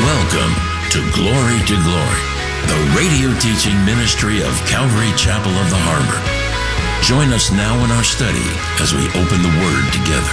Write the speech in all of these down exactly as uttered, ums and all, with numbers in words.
Welcome to Glory to Glory, the radio teaching ministry of Calvary Chapel of the Harbor. Join us now in our study as we open the Word together.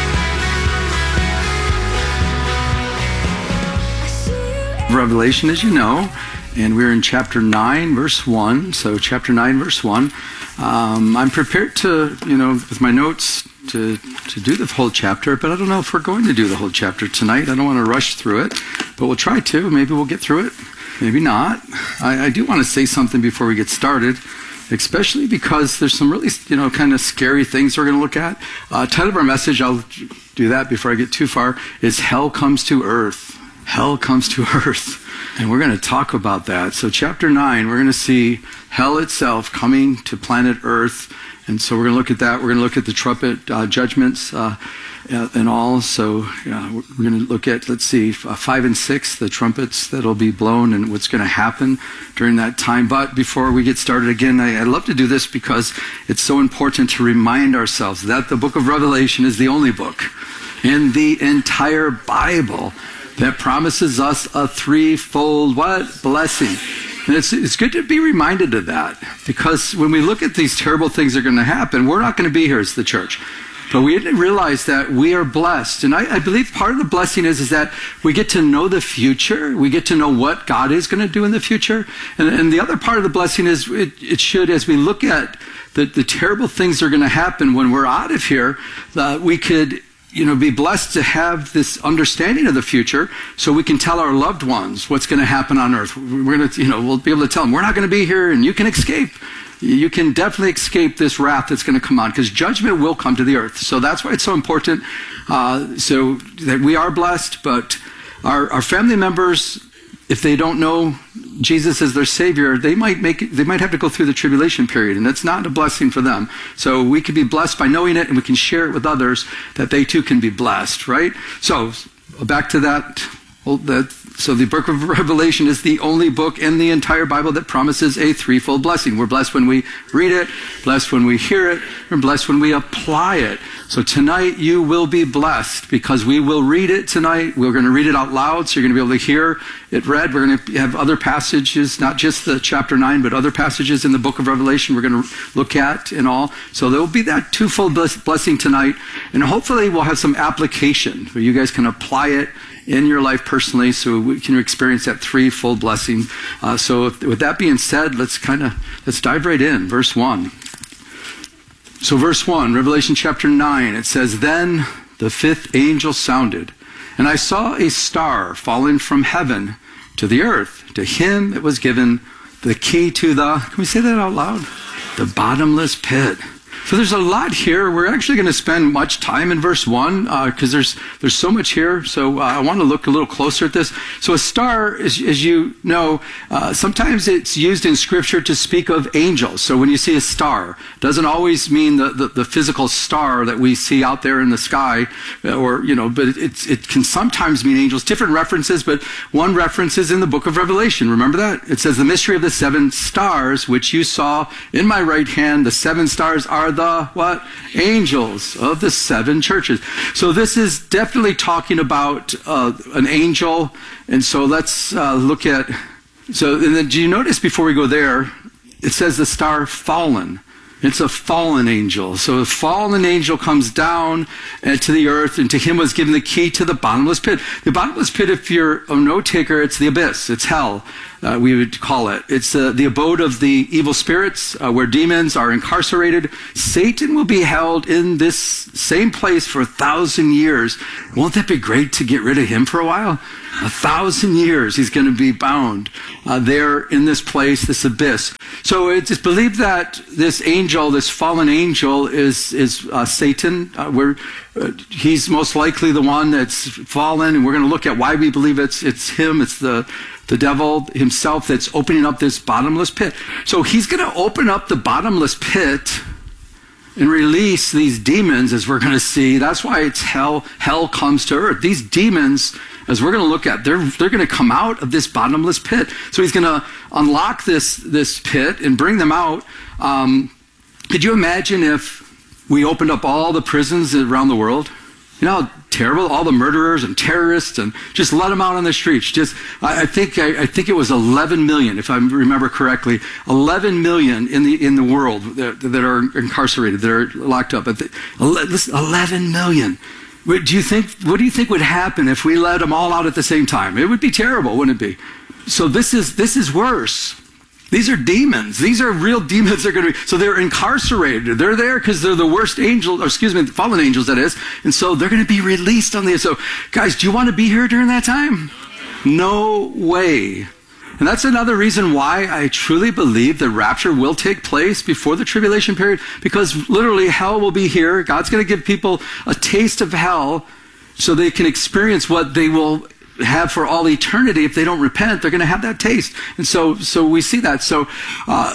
Revelation, as you know, and we're in chapter nine, verse one. So chapter nine, verse one. Um, I'm prepared to, you know, with my notes to, to do the whole chapter, but I don't know if we're going to do the whole chapter tonight. I don't want to rush through it, but we'll try to. Maybe we'll get through it. Maybe not. I, I do want to say something before we get started, especially because there's some really, you know, kind of scary things we're going to look at. Uh, title of our message, I'll do that before I get too far, is Hell Comes to Earth. Hell comes to earth. And we're going to talk about that. So chapter nine, we're going to see hell itself coming to planet Earth. And so we're going to look at that. We're going to look at the trumpet uh, judgments uh, and all. So uh, we're going to look at, let's see, uh, five and six, the trumpets that'll be blown and what's going to happen during that time. But before we get started again, I, I love to do this because it's so important to remind ourselves that the book of Revelation is the only book in the entire Bible that promises us a threefold what? Blessing. And it's, it's good to be reminded of that, because when we look at these terrible things that are going to happen, we're not going to be here as the church. But we didn't realize that we are blessed. And I, I believe part of the blessing is, is that we get to know the future. We get to know what God is going to do in the future. And, and the other part of the blessing is it, it should, as we look at the, the terrible things that are going to happen when we're out of here, uh, we could you know, be blessed to have this understanding of the future so we can tell our loved ones what's going to happen on earth. We're going to, you know, we'll be able to tell them, we're not going to be here and you can escape. You can definitely escape this wrath that's going to come on, because judgment will come to the earth. So that's why it's so important. Uh, so that we are blessed, but our, our family members, if they don't know Jesus as their Savior, they might make it, they might have to go through the tribulation period, and that's not a blessing for them. So we can be blessed by knowing it, and we can share it with others that they too can be blessed, right? So back to that. Well, that so the book of Revelation is the only book in the entire Bible that promises a threefold blessing. We're blessed when we read it, blessed when we hear it, and blessed when we apply it. So tonight you will be blessed because we will read it tonight. We're going to read it out loud, so you're going to be able to hear it read. We're going to have other passages, not just the chapter nine, but other passages in the book of Revelation we're going to look at and all. So there will be that twofold blessing tonight, and hopefully we'll have some application where you guys can apply it in your life personally, so we can experience that threefold blessing. Uh, so if, with that being said, let's kind of, let's dive right in. Verse one. So verse one, Revelation chapter nine, it says, "Then the fifth angel sounded, and I saw a star falling from heaven to the earth. To him it was given the key to the," can we say that out loud? "The bottomless pit." So there's a lot here. We're actually going to spend much time in verse one because uh, there's there's so much here. So uh, I want to look a little closer at this. So a star, as, as you know, uh, sometimes it's used in Scripture to speak of angels. So when you see a star, it doesn't always mean the, the, the physical star that we see out there in the sky, or, you know, but it, it's, it can sometimes mean angels. Different references, but one reference is in the book of Revelation. Remember that? It says, "The mystery of the seven stars, which you saw in my right hand, the seven stars are the what? Angels of the seven churches." So this is definitely talking about uh, an angel. And so let's uh, look at, so and then do you notice before we go there, it says the star fallen. It's a fallen angel. So a fallen angel comes down uh, to the earth, and to him was given the key to the bottomless pit. The bottomless pit, if you're a note taker, it's the abyss. It's hell, uh, we would call it. It's uh, the abode of the evil spirits, uh, where demons are incarcerated. Satan will be held in this same place for a thousand years. Won't that be great to get rid of him for a while? A thousand years he's going to be bound uh, there in this place, this abyss. So it's believed that this angel, this fallen angel, is is uh, Satan. Uh, where uh, he's most likely the one that's fallen, and we're going to look at why we believe it's it's him. It's the the devil himself that's opening up this bottomless pit. So he's going to open up the bottomless pit and release these demons, as we're going to see. That's why it's hell. Hell comes to earth. These demons, as we're going to look at, they're they're going to come out of this bottomless pit. So he's going to unlock this this pit and bring them out. Um, could you imagine if we opened up all the prisons around the world? You know how terrible? All the murderers and terrorists, and just let them out on the streets. Just, I, I think, I, I think it was eleven million, if I remember correctly, eleven million in the in the world that, that are incarcerated, that are locked up. eleven million. Do you think? What do you think would happen if we let them all out at the same time? It would be terrible, wouldn't it be? So this is this is worse. These are demons. These are real demons. They're going to be, so they're incarcerated. They're there because they're the worst angels, or excuse me, the fallen angels, that is. And so they're going to be released on the, so guys, do you want to be here during that time? No way. And that's another reason why I truly believe the rapture will take place before the tribulation period, because literally hell will be here. God's going to give people a taste of hell so they can experience what they will have for all eternity. If they don't repent, they're going to have that taste. And so so we see that. So uh,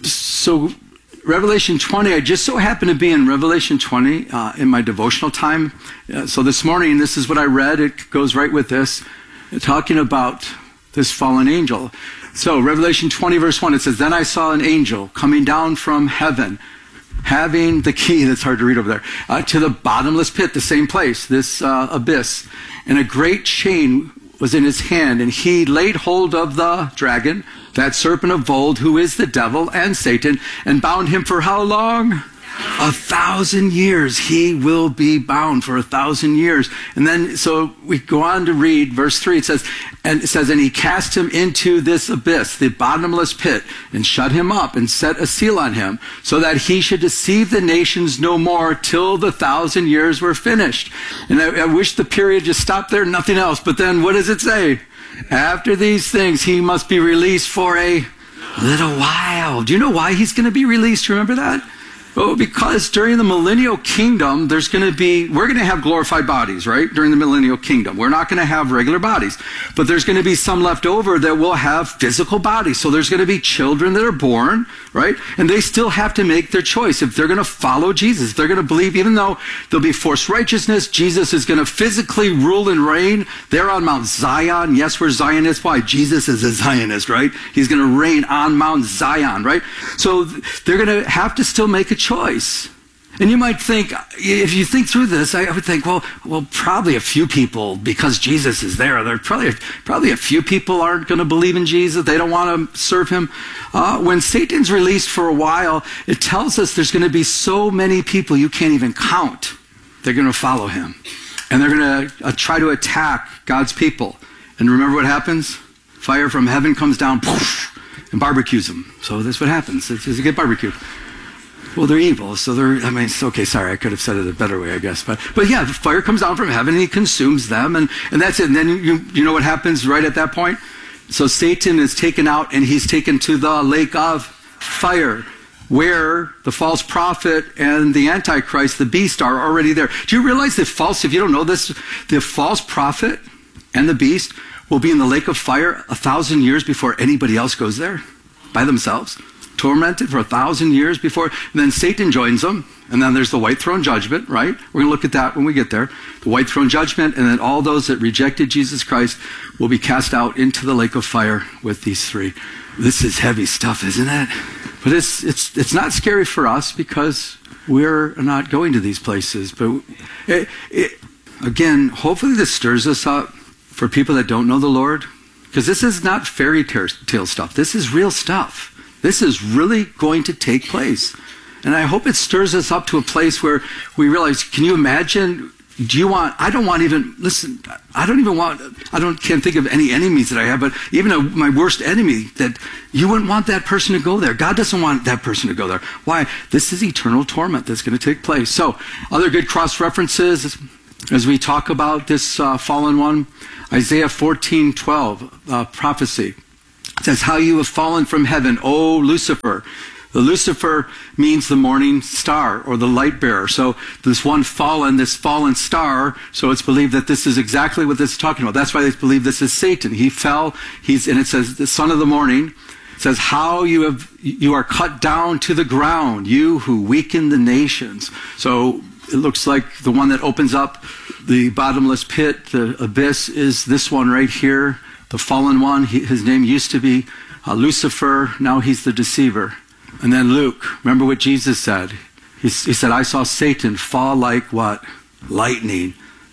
so Revelation twenty, I just so happened to be in Revelation twenty uh, in my devotional time. Uh, so this morning, this is what I read. It goes right with this, talking about this fallen angel. So Revelation twenty verse one, it says, "Then I saw an angel coming down from heaven, having the key," that's hard to read over there, uh, "to the bottomless pit," the same place, this uh, abyss. "And a great chain was in his hand, and he laid hold of the dragon, that serpent of old, who is the devil and Satan, and bound him for how long? A thousand years. He will be bound for a thousand years." And then, so we go on to read verse three. It says, and it says, "And he cast him into this abyss, the bottomless pit, and shut him up, and set a seal on him, so that he should deceive the nations no more till the thousand years were finished." And I, I wish the period just stopped there, nothing else. But then what does it say? "After these things, he must be released for a little while." Do you know why he's going to be released? Remember that? Oh, because during the millennial kingdom, there's going to be, we're going to have glorified bodies, right? During the millennial kingdom. We're not going to have regular bodies. But there's going to be some left over that will have physical bodies. So there's going to be children that are born, right? And they still have to make their choice. If they're going to follow Jesus, if they're going to believe, even though there'll be forced righteousness, Jesus is going to physically rule and reign. They're on Mount Zion. Yes, we're Zionists. Why? Jesus is a Zionist, right? He's going to reign on Mount Zion, right? So they're going to have to still make a choice. And you might think, if you think through this, I would think, well, well, probably a few people, because Jesus is there, there probably probably a few people aren't going to believe in Jesus. They don't want to serve him. Uh, when Satan's released for a while, it tells us there's going to be so many people you can't even count. They're going to follow him, and they're going to uh, try to attack God's people. And remember what happens? Fire from heaven comes down, poof, and barbecues them. So that's what happens. It's, it's, they get barbecued. Well, they're evil, so they're, I mean, it's okay, sorry, I could have said it a better way, I guess. But but yeah, the fire comes down from heaven and he consumes them, and, and that's it. And then you you know what happens right at that point? So Satan is taken out and he's taken to the lake of fire, where the false prophet and the Antichrist, the beast, are already there. Do you realize that false, if you don't know this, the false prophet and the beast will be in the lake of fire a thousand years before anybody else goes there by themselves? Tormented for a thousand years before, and then Satan joins them, and then there's the white throne judgment, right? We're going to look at that when we get there. The white throne judgment, and then all those that rejected Jesus Christ will be cast out into the lake of fire with these three. This is heavy stuff, isn't it? But it's it's it's not scary for us because we're not going to these places. But it, it, again, hopefully this stirs us up for people that don't know the Lord, because this is not fairy tale stuff. This is real stuff. This is really going to take place. And I hope it stirs us up to a place where we realize, can you imagine, do you want, I don't want even, listen, I don't even want, I don't can't think of any enemies that I have, but even a, my worst enemy, that you wouldn't want that person to go there. God doesn't want that person to go there. Why? This is eternal torment that's going to take place. So, other good cross references as we talk about this uh, fallen one, Isaiah fourteen twelve, uh, prophecy. It says, "How you have fallen from heaven, O Lucifer." The Lucifer means the morning star or the light bearer. So this one fallen, this fallen star, so it's believed that this is exactly what this is talking about. That's why they believe this is Satan. He fell, he's, and it says, the son of the morning. It says, "How you have, you are cut down to the ground, you who weaken the nations." So it looks like the one that opens up the bottomless pit, the abyss, is this one right here. The fallen one, he, his name used to be uh, Lucifer. Now he's the deceiver. And then Luke, remember what Jesus said? He, he said, "I saw Satan fall like what? Lightning."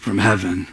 from heaven.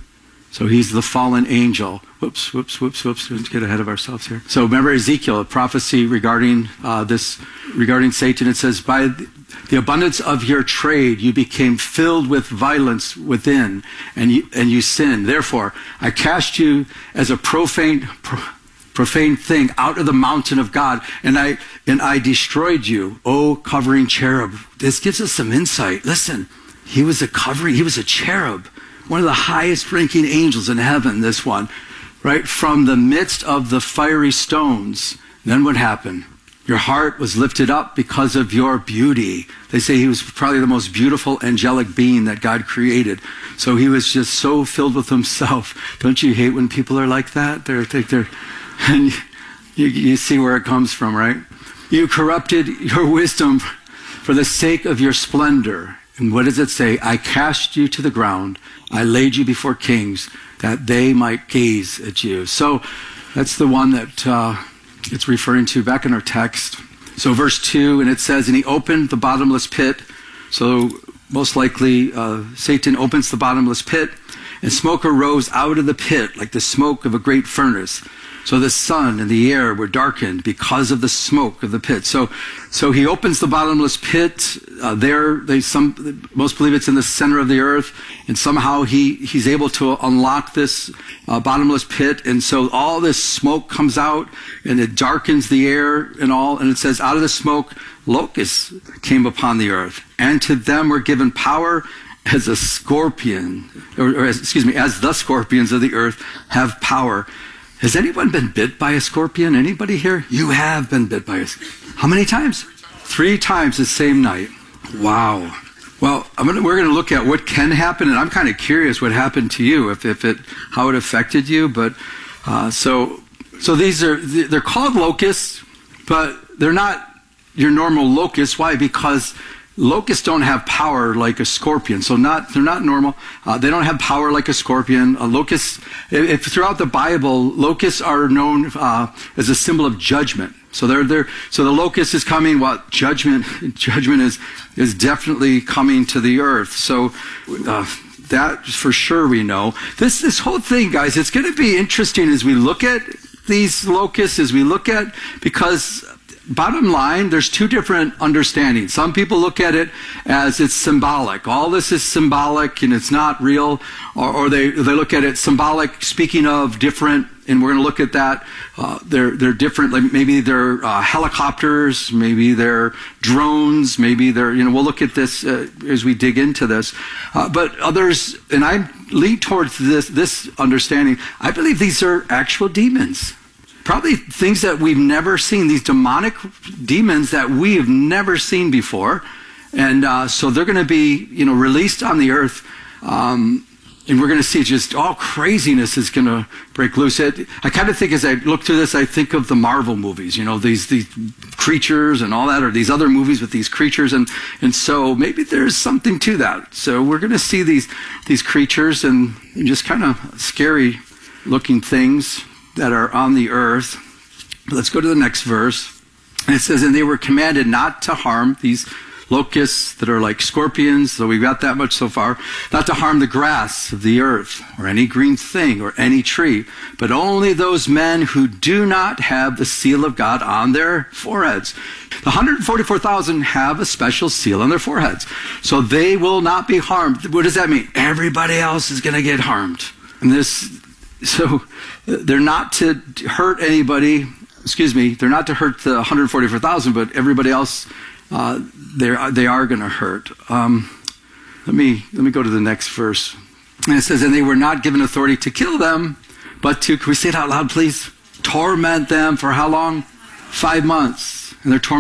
So he's the fallen angel. Whoops, whoops, whoops, whoops. Let's get ahead of ourselves here. So remember Ezekiel, a prophecy regarding uh, this, regarding Satan. It says, by the abundance of your trade, you became filled with violence within, and you, and you sinned. Therefore, I cast you as a profane, pro, profane thing out of the mountain of God, and I, and I destroyed you, O covering cherub. This gives us some insight. Listen, he was a covering, he was a cherub. One of the highest ranking angels in heaven, this one, right? From the midst of the fiery stones. Then what happened? Your heart was lifted up because of your beauty. They say he was probably the most beautiful angelic being that God created. So he was just so filled with himself. Don't you hate when people are like that? They're, they're, and you, you see where it comes from, right? You corrupted your wisdom for the sake of your splendor. And what does it say? I cast you to the ground. I laid you before kings that they might gaze at you. So that's the one that uh, it's referring to back in our text. So verse two, and it says, and he opened the bottomless pit. So most likely uh, Satan opens the bottomless pit, and smoke arose out of the pit like the smoke of a great furnace. So the sun and the air were darkened because of the smoke of the pit. So, so he opens the bottomless pit. Uh, there, they some most believe it's in the center of the earth, and somehow he he's able to unlock this uh, bottomless pit, and so all this smoke comes out, and it darkens the air and all. And it says, out of the smoke, locusts came upon the earth, and to them were given power as a scorpion, or, or as, excuse me, as the scorpions of the earth have power. Has anyone been bit by a scorpion? Anybody here? You have been bit by a scorpion. How many times? Three times the same night. Wow. Well, I'm gonna, we're going to look at what can happen, and I'm kind of curious what happened to you, if, if it, how it affected you. But uh, so, so these are, they're called locusts, but they're not your normal locusts. Why? Because locusts don't have power like a scorpion, so not they're not normal. Uh, they don't have power like a scorpion. A locust, if, if throughout the Bible, locusts are known uh, as a symbol of judgment. So they're there. So the locust is coming. What judgment? Judgment is is definitely coming to the earth. So uh, that for sure we know. This this whole thing, guys, it's going to be interesting as we look at these locusts, as we look at because. Bottom line, there's two different understandings. Some people look at it as it's symbolic. All this is symbolic and it's not real. Or, or they, they look at it symbolic, speaking of different, and we're going to look at that. Uh, they're, they're different. Like maybe they're uh, helicopters, maybe they're drones, maybe they're, you know, we'll look at this uh, as we dig into this. Uh, but others, and I lean towards this, this understanding, I believe these are actual demons. Probably things that we've never seen, these demonic demons that we've never seen before. And uh, so they're going to be, you know, released on the earth. Um, and we're going to see just all craziness is going to break loose. It, I kind of think as I look through this, I think of the Marvel movies, you know, these these creatures and all that, or these other movies with these creatures. And, and so maybe there's something to that. So we're going to see these, these creatures and, and just kind of scary looking things that are on the earth. Let's go to the next verse. And it says, and they were commanded not to harm these locusts that are like scorpions, so we've got that much so far, not to harm the grass of the earth or any green thing or any tree, but only those men who do not have the seal of God on their foreheads. The one hundred forty-four thousand have a special seal on their foreheads, so they will not be harmed. What does that mean? Everybody else is going to get harmed. And this, so they're not to hurt anybody, excuse me, they're not to hurt the one hundred forty-four thousand, but everybody else, uh, they're, they are going to hurt. Um, let me let me go to the next verse. And it says, and they were not given authority to kill them, but to, can we say it out loud, please? Torment them for how long? Five months. And they're tormented.